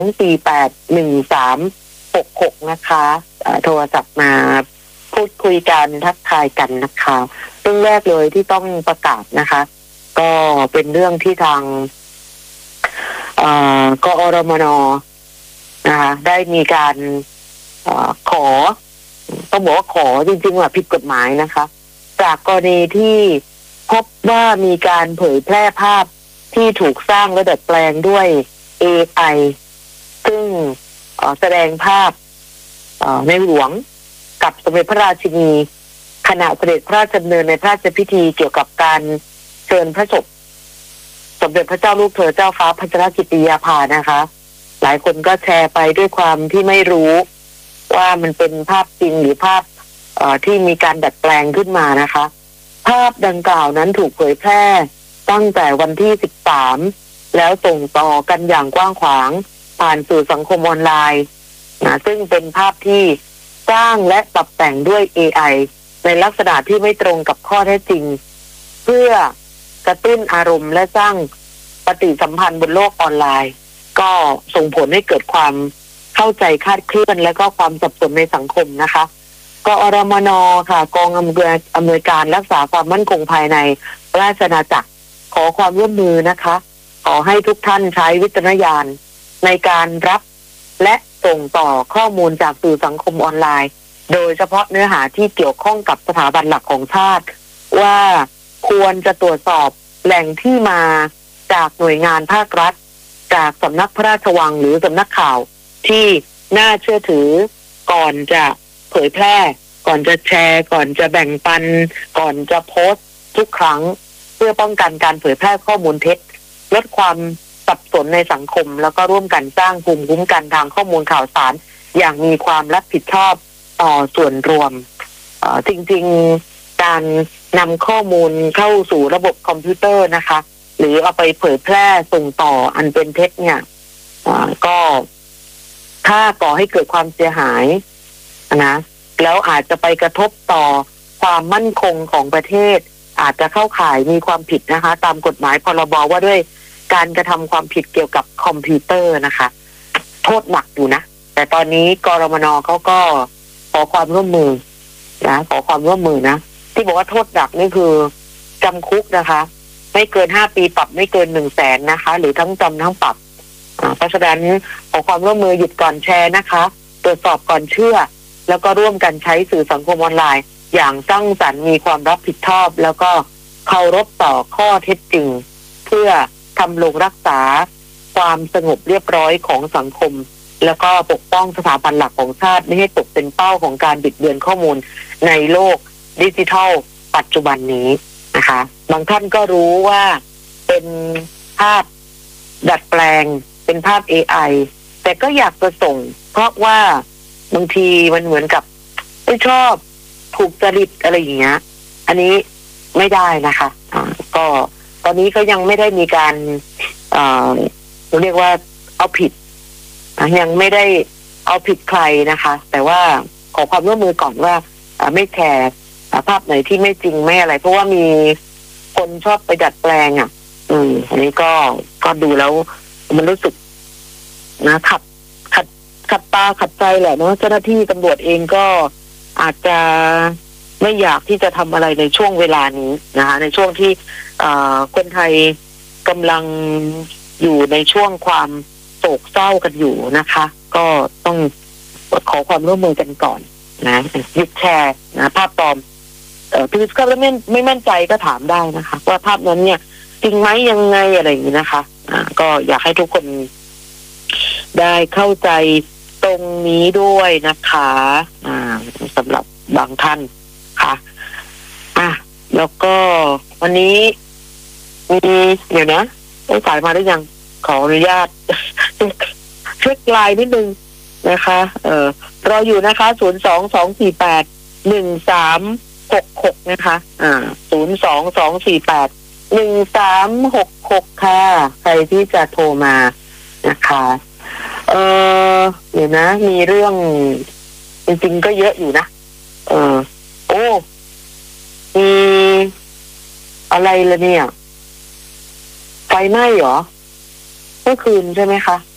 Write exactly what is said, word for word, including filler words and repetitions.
สี่แปดหนึ่งสามหกหกนะคะโทรศัพท์มาพูดคุยกันทักทายกันนะคะเรื่องแรกเลยที่ต้องประกาศนะคะ ก็เป็นเรื่องที่ทางกอรมนนะคะได้มีการอขอต้องบอกว่าขอจริงๆว่าผิดกฎหมายนะคะจากกรณีที่พบว่ามีการเผยแพร่ภาพที่ถูกสร้างและดัดแปลงด้วย เอ ไอ ซึ่งแสดงภาพในหลวงกับสมเด็จพระราชินีขณะเสด็จพระราชดำเนินในพระราชพิธีเกี่ยวกับการเชิญพระศพสมเด็จพระเจ้าลูกเธอเจ้าฟ้าพัชรกิติยาภานะคะหลายคนก็แชร์ไปด้วยความที่ไม่รู้ว่ามันเป็นภาพจริงหรือภาพที่มีการดัดแปลงขึ้นมานะคะภาพดังกล่าวนั้นถูกเผยแพร่ตั้งแต่วันที่สิบสามแล้วส่งต่อกันอย่างกว้างขวางผ่านสื่อสังคมออนไลน์นะซึ่งเป็นภาพที่สร้างและปรับแต่งด้วย เอ ไอ ในลักษณะที่ไม่ตรงกับข้อเท็จจริงเพื่อกระตุ้นอารมณ์และสร้างปฏิสัมพันธ์บนโลกออนไลน์ก็ส่งผลให้เกิดความเข้าใจคลาดเคลื่อนและก็ความสับสนในสังคมนะคะกอรมนค่ะกองอำนวยอำนวยการรักษาความมั่นคงภายในราชอาณาจักรขอความร่วมมือนะคะขอให้ทุกท่านใช้วิจารณญาณในการรับและส่งต่อข้อมูลจากสื่อสังคมออนไลน์โดยเฉพาะเนื้อหาที่เกี่ยวข้องกับสถาบันหลักของชาติว่าควรจะตรวจสอบแหล่งที่มาจากหน่วยงานภาครัฐจากสำนักพระราชวังหรือสำนักข่าวที่น่าเชื่อถือก่อนจะเผยแพร่ก่อนจะแชร์ก่อนจะแบ่งปันก่อนจะโพสต์ทุกครั้งเพื่อป้องกันการเผยแพร่ข้อมูลเท็จลดความสับสนในสังคมแล้วก็ร่วมกันสร้างภูมิคุ้มกันทางข้อมูลข่าวสารอย่างมีความรับผิดชอบต่อส่วนรวมจริงๆการนำข้อมูลเข้าสู่ระบบคอมพิวเตอร์นะคะหรือเอาไปเผยแพร่ส่งต่ออันเป็นเท็จเนี่ยก็ถ้าก่อให้เกิดความเสียหายนะแล้วอาจจะไปกระทบต่อความมั่นคงของประเทศอาจจะเข้าข่ายมีความผิดนะคะตามกฎหมายพรบว่าด้วยการกระทำความผิดเกี่ยวกับคอมพิวเตอร์นะคะโทษหนักอยู่นะแต่ตอนนี้กรมนเขาก็ขอความร่วมมือนะขอความร่วมมือนะที่บอกว่าโทษหนักนี่คือจำคุกนะคะไม่เกินห้าปีปรับไม่เกินหนึ่งแสนนะคะหรือทั้งจำทั้งปรับเพราะฉะนั้นขอความร่วมมือหยุดก่อนแชร์นะคะตรวจสอบก่อนเชื่อแล้วก็ร่วมกันใช้สื่อสังคมออนไลน์อย่างสร้างสรรค์มีความรับผิดชอบแล้วก็เคารพต่อข้อเท็จจริงเพื่อทำลงรักษาความสงบเรียบร้อยของสังคมแล้วก็ปกป้องสถาบันหลักของชาติไม่ให้ตกเป็นเป้าของการบิดเบือนข้อมูลในโลกดิจิทัลปัจจุบันนี้นะคะบางท่านก็รู้ว่าเป็นภาพดัดแปลงเป็นภาพ เอ ไอ แต่ก็อยากจะส่งเพราะว่าบางทีมันเหมือนกับไม่ชอบถูกจริตอะไรอย่างเงี้ยอันนี้ไม่ได้นะคะอ่าก็ตอนนี้ก็ยังไม่ได้มีการอ่าเรียกว่าเอาผิดยังไม่ได้เอาผิดใครนะคะแต่ว่าขอความร่วมมือก่อนว่าไม่แคร์ภาพไหนที่ไม่จริงไม่อะไรเพราะว่ามีคนชอบไปดัดแปลงอ่ะอืมอันนี้ก็ก็ดูแล้วมันรู้สึกนะขัดขัดขัดตาขัดใจแหละเนาะเจ้าหน้าที่ตำรวจเองก็อาจจะไม่อยากที่จะทำอะไรในช่วงเวลานี้นะคะในช่วงที่คนไทยกำลังอยู่ในช่วงความโศกเศร้ากันอยู่นะคะก็ต้องขอความร่วมมือกันก่อนนะหยุดแชร์นะภาพปลอมเอ่อคือก็ไม่ไม่มั่นใจก็ถามได้นะคะว่าภาพนั้นเนี่ยจริงไหมยังไงอะไรอย่างนี้นะคะอ่าก็อยากให้ทุกคนได้เข้าใจตรงนี้ด้วยนะคะอ่าสำหรับบางท่านค่ะอ่ะแล้วก็วันนี้มีเดี๋ยวนะได้สายมาหรือยังขออนุญาตเช็คไลน์นิดนึงนะคะเอ่อรออยู่นะคะศูนย์ สอง สอง สี่ แปด หนึ่ง สาม หก หกนะคะอ่าศูนย์ สอง สอง สี่ แปด หนึ่ง สาม หก หกค่ะใครที่จะโทรมานะคะเออเดี๋ยวนะมีเรื่องจริงๆก็เยอะอยู่นะเออโอ้มีอะไรละเนี่ยไฟไหม้เหรอเมื่อคืนใช่ไหมคะ